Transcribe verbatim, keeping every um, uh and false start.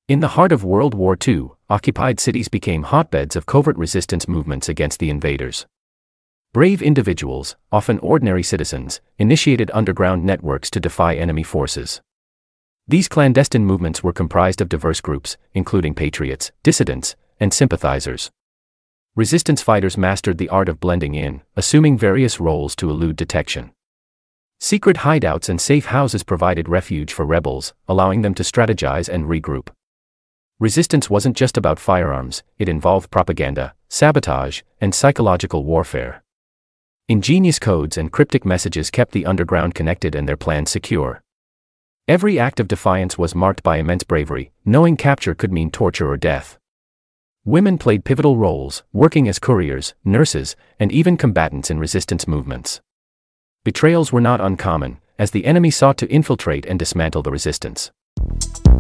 In the heart of World War Two, occupied cities became hotbeds of covert resistance movements against the invaders. Brave individuals, often ordinary citizens, initiated underground networks to defy enemy forces. These clandestine movements were comprised of diverse groups, including patriots, dissidents, and sympathizers. Resistance fighters mastered the art of blending in, assuming various roles to elude detection. Secret hideouts and safe houses provided refuge for rebels, allowing them to strategize and regroup. Resistance wasn't just about firearms, it involved propaganda, sabotage, and psychological warfare. Ingenious codes and cryptic messages kept the underground connected and their plans secure. Every act of defiance was marked by immense bravery, knowing capture could mean torture or death. Women played pivotal roles, working as couriers, nurses, and even combatants in resistance movements. Betrayals were not uncommon, as the enemy sought to infiltrate and dismantle the resistance.